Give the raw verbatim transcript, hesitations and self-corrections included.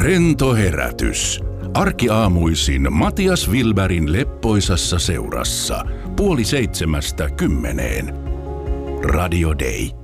Rento herätys. Arkiaamuisin Matias Wilbergin leppoisassa seurassa. Puoli seitsemästä kymmeneen. Radio Day.